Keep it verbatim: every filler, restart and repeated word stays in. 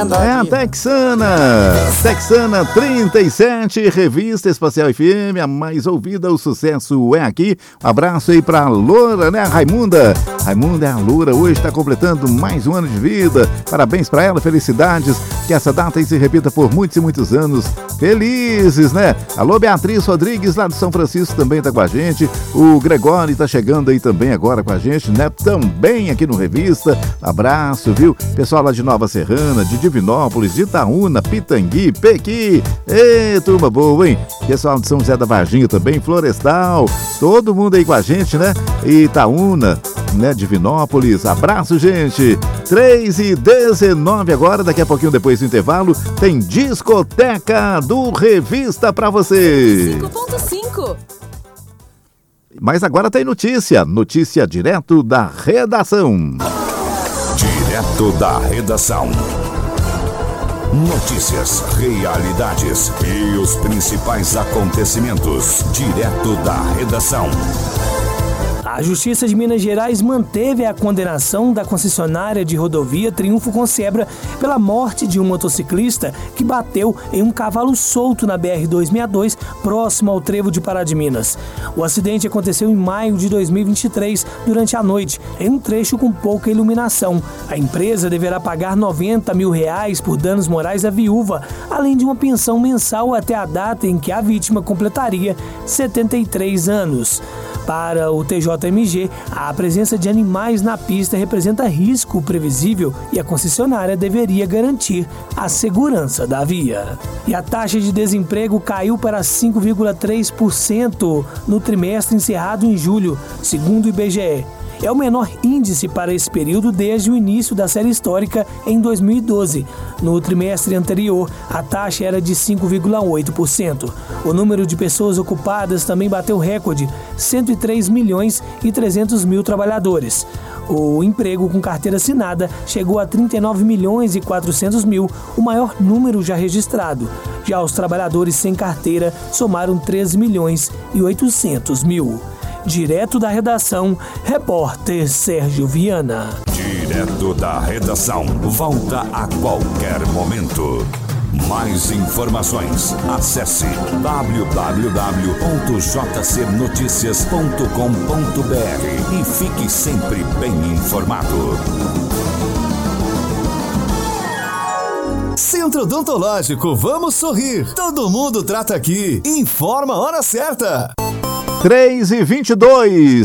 É a Texana, Texana trinta e sete, Revista Espacial F M, a mais ouvida, o sucesso é aqui. Um abraço aí pra Loura, né, a Raimunda. Raimunda é a Loura, hoje está completando mais um ano de vida. Parabéns pra ela, felicidades, que essa data aí se repita por muitos e muitos anos felizes, né? Alô, Beatriz Rodrigues, lá de São Francisco, também tá com a gente. O Gregório tá chegando aí também agora com a gente, né? Também aqui no Revista. Abraço, viu? Pessoal lá de Nova Serrana, de Divinópolis, de Itaúna, Pitangui, Pequi. Ê, turma boa, hein? Pessoal de São José da Varginha também, Florestal. Todo mundo aí com a gente, né? Itaúna, né? Divinópolis. Abraço, gente. três e dezenove agora, daqui a pouquinho depois do intervalo, tem discoteca do Revista pra você. cinco ponto cinco. Mas agora tem notícia, notícia direto da redação. Direto da redação. Notícias, realidades e os principais acontecimentos. Direto da redação. A Justiça de Minas Gerais manteve a condenação da concessionária de rodovia Triunfo Concebre pela morte de um motociclista que bateu em um cavalo solto na B R duzentos e sessenta e dois, próximo ao trevo de Pará de Minas. O acidente aconteceu em maio de dois mil e vinte e três, durante a noite, em um trecho com pouca iluminação. A empresa deverá pagar noventa mil reais por danos morais à viúva, além de uma pensão mensal até a data em que a vítima completaria setenta e três anos. Para o T J M G, a presença de animais na pista representa risco previsível e a concessionária deveria garantir a segurança da via. E a taxa de desemprego caiu para cinco vírgula três por cento no trimestre encerrado em julho, segundo o I B G E. É o menor índice para esse período desde o início da série histórica em dois mil e doze. No trimestre anterior, a taxa era de cinco vírgula oito por cento. O número de pessoas ocupadas também bateu recorde, cento e três milhões e trezentos mil trabalhadores. O emprego com carteira assinada chegou a trinta e nove milhões e quatrocentos mil, o maior número já registrado. Já os trabalhadores sem carteira somaram treze milhões e oitocentos mil. Direto da redação, repórter Sérgio Viana. Direto da redação, volta a qualquer momento. Mais informações, acesse w w w ponto j c noticias ponto com ponto b r e fique sempre bem informado. Centro Odontológico, vamos sorrir. Todo mundo trata aqui. Informa a hora certa. três e vinte e dois.